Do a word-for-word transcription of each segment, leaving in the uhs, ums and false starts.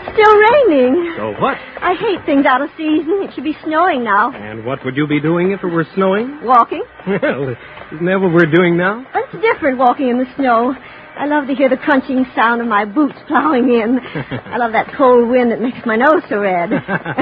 still raining. So what? I hate things out of season. It should be snowing now. And what would you be doing if it were snowing? Walking. Well, isn't that what we're doing now? It's different walking in the snow. I love to hear the crunching sound of my boots plowing in. I love that cold wind that makes my nose so red.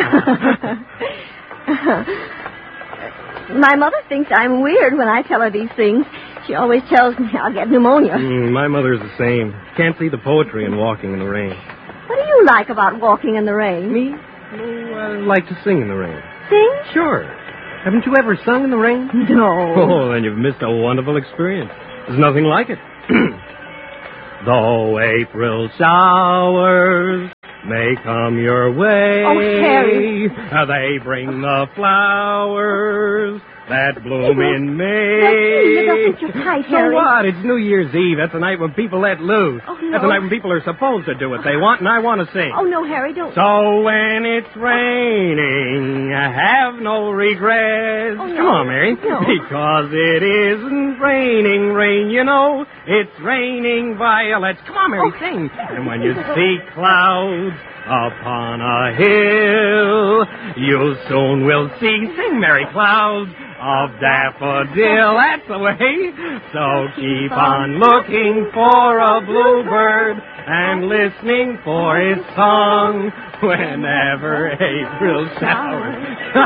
My mother thinks I'm weird when I tell her these things. She always tells me I'll get pneumonia. Mm, my mother's the same. Can't see the poetry in walking in the rain. What do you like about walking in the rain? Me? Oh, I like to sing in the rain. Sing? Sure. Haven't you ever sung in the rain? No. Oh, then you've missed a wonderful experience. There's nothing like it. Though April showers may come your way, oh, Harry. They bring the flowers that bloom in May. Now, please, you're tight, So Harry. what? It's New Year's Eve. That's the night when people let loose. Oh, no. That's the night when people are supposed to do what they want, and I want to sing. Oh, no, Harry, don't. So when it's raining, have no regrets. Oh, no. Come on, Mary. No. Because it isn't raining rain, you know. It's raining violets. Come on, Mary, Oh. sing. And when you see clouds upon a hill, you soon will see, sing, Mary, clouds of daffodil. That's the way. So keep on looking for a bluebird and listening for its song whenever April showers.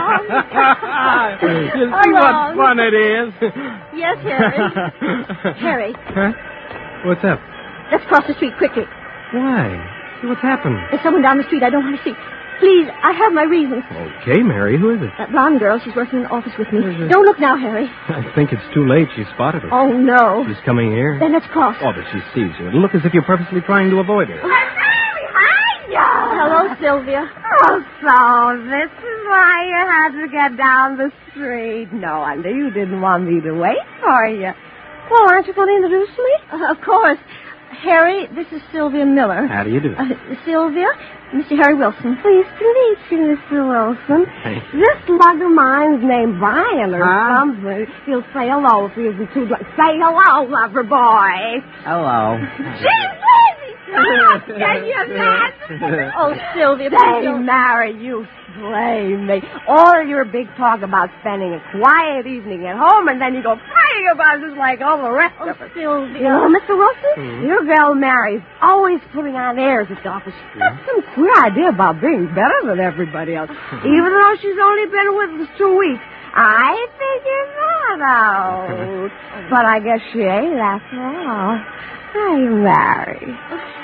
You see what fun it is? Yes, Harry. Harry. Huh? What's up? Let's cross the street quickly. Why? What's happened? There's someone down the street I don't want to see. Please, I have my reasons. Okay, Mary, who is it? That blonde girl, she's working in the office with me. Where is it? Don't look now, Harry. I think it's too late. She spotted her. Oh, no. She's coming here. Then let's cross. Oh, but she sees you. It'll look as if you're purposely trying to avoid her. Hiya! Hello, Sylvia. Oh, so this is why you had to get down the street. No wonder you didn't want me to wait for you. Well, aren't you going to introduce me? Uh, of course. Harry, this is Sylvia Miller. How do you do? Uh, Sylvia, Mister Harry Wilson. Pleased to meet you, Mister Wilson. Thank This slug of mine's named Brian or Huh? something. He'll say hello if he isn't too drunk. Say hello, lover boy. Hello. She's lazy. Stop. Can you imagine? Oh, Sylvia, please Say, don't. Mary, you slay me. All your big talk about spending a quiet evening at home, and then you go praying about it just like all the rest Oh, of us. Sylvia. You know, Mister Wilson, Hmm? your girl Mary's always putting on airs at the office. She's got some queer idea about being better than everybody else, even though she's only been with us two weeks. I figured that out. But I guess she ain't after all. Hey, Mary.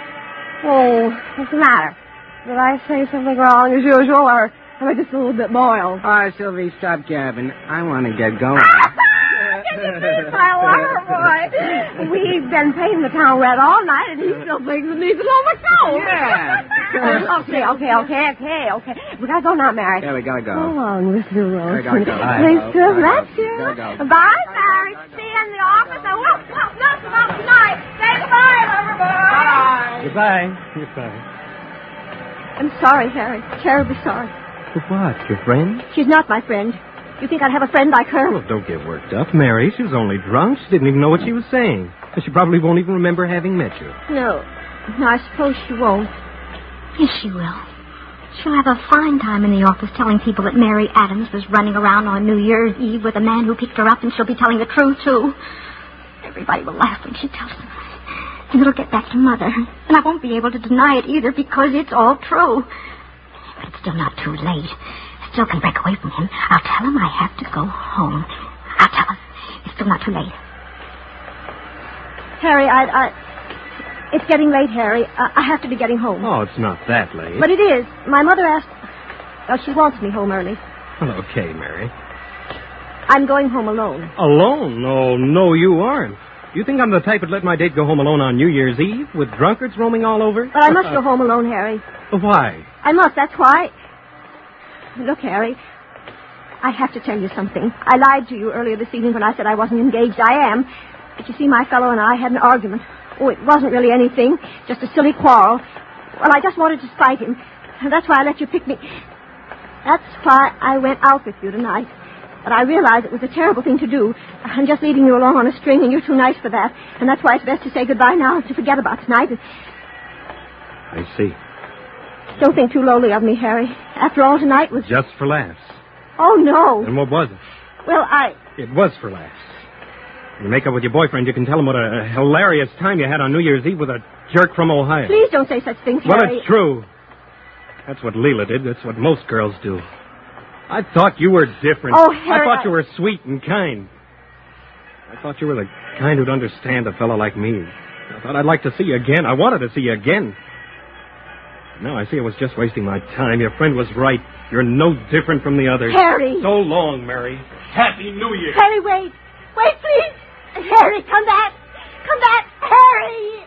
Oh, what's the matter? Did I say something wrong as usual, or am I just a little bit boiled? Oh, Sylvie, stop gabbing. I want to get going. Can you please, my lover boy? We've been painting the town red all night, and he still thinks it needs another coat. Yeah. okay, okay, okay, okay, okay. We gotta go now, Mary. Yeah, we gotta go. So long, Mister Rose. I gotta go. Please Gotta to go. bless you. Gotta go. Bye, Mary. See you in the office. I won't pop nothing up tonight. Say goodbye, lover boy. Goodbye. Goodbye. I'm sorry, Harry. Terribly sorry. For what? Your friend? She's not my friend. You think I'd have a friend like her? Well, don't get worked up, Mary. She was only drunk. She didn't even know what she was saying. And she probably won't even remember having met you. No. No, I suppose she won't. Yes, she will. She'll have a fine time in the office telling people that Mary Adams was running around on New Year's Eve with a man who picked her up, and she'll be telling the truth, too. Everybody will laugh when she tells them. And it'll get back to Mother. And I won't be able to deny it either because it's all true. But it's still not too late. I still can break away from him. I'll tell him I have to go home. I'll tell him. It's still not too late. Harry, I... I... It's getting late, Harry. I, I have to be getting home. Oh, it's not that late. But it is. My mother asked... Well, she wants me home early. Well, okay, Mary. I'm going home alone. Alone? Oh, no, you aren't. You think I'm the type that'd let my date go home alone on New Year's Eve with drunkards roaming all over? But I must go home alone, Harry. Why? I must, that's why. Look, Harry, I have to tell you something. I lied to you earlier this evening when I said I wasn't engaged. I am. But you see, my fellow and I had an argument. Oh, it wasn't really anything, just a silly quarrel. Well, I just wanted to spite him. And that's why I let you pick me. That's why I went out with you tonight. But I realized it was a terrible thing to do. I'm just leading you along on a string, and you're too nice for that. And that's why it's best to say goodbye now and to forget about tonight. I see. Don't think too lowly of me, Harry. After all, tonight was... Just for laughs. Oh, no. And what was it? Well, I... It was for laughs. When you make up with your boyfriend, you can tell him what a hilarious time you had on New Year's Eve with a jerk from Ohio. Please don't say such things, Well, Harry. it's true. That's what Leela did. That's what most girls do. I thought you were different. Oh, Harry, I thought I- you were sweet and kind. I thought you were the kind who'd understand a fellow like me. I thought I'd like to see you again. I wanted to see you again. Now I see I was just wasting my time. Your friend was right. You're no different from the others. Harry. So long, Mary. Happy New Year. Harry, wait. Wait, please. Harry, come back. Come back. Harry.